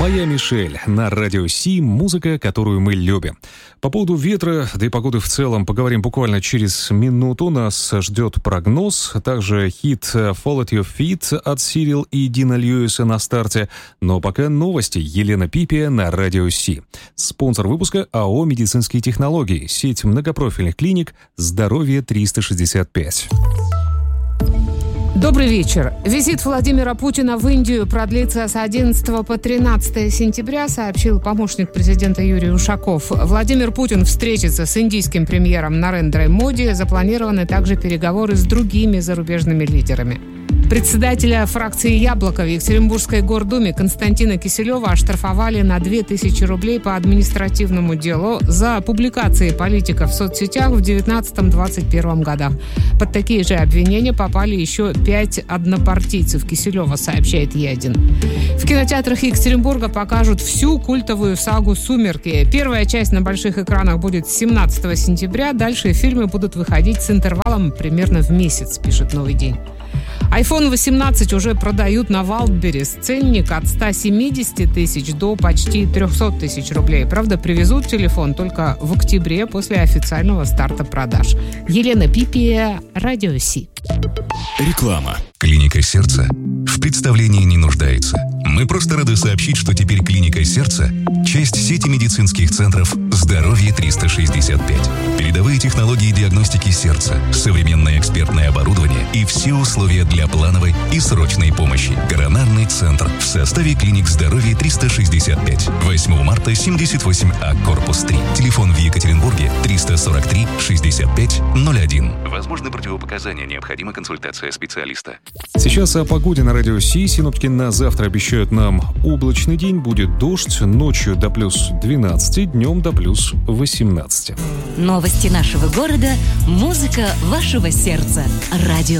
Моя Мишель на радио Си, музыка, которую мы любим. По поводу ветра, да и погоды в целом, поговорим буквально через минуту. Нас ждет прогноз, также хит Fall at Your Feet от Сирил и Дина Льюиса на старте. Но пока новости. Елена Пипия на радио Си. Спонсор выпуска АО «Медицинские технологии», сеть многопрофильных клиник «Здоровье 365». Добрый вечер. Визит Владимира Путина в Индию продлится с 11 по 13 сентября, сообщил помощник президента Юрий Ушаков. Владимир Путин встретится с индийским премьером Нарендрой Моди. Запланированы также переговоры с другими зарубежными лидерами. Председателя фракции «Яблоко» в Екатеринбургской гордуме Константина Киселева оштрафовали на 2000 рублей по административному делу за публикации политика в соцсетях в 19-21 годах. Под такие же обвинения попали еще 5 однопартийцев Киселева, сообщает Е1. В кинотеатрах Екатеринбурга покажут всю культовую сагу «Сумерки». Первая часть на больших экранах будет 17 сентября. Дальше фильмы будут выходить с интервалом примерно в месяц, пишет «Новый день». iPhone 18 уже продают на Wildberries. Ценник от 170 тысяч до почти 300 тысяч рублей. Правда, привезут телефон только в октябре после официального старта продаж. Елена Пипия, радио Си. Реклама. Клиника сердца в представлении не нуждается. Мы просто рады сообщить, что теперь клиника сердца – часть сети медицинских центров «Здоровье 365». Передовые технологии диагностики сердца, современное экспертное оборудование и все условия для плановой и срочной помощи. Коронарный центр в составе клиник «Здоровье 365». 8 марта, 78А, корпус 3. Телефон в Екатеринбурге 343 65 01. Возможны противопоказания, необходима консультация специалиста. Сейчас о погоде на радио Си. Синоптики на завтра обещают нам облачный день, будет дождь, ночью до плюс 12, днем до плюс 18. Новости нашего города, музыка вашего сердца. Радио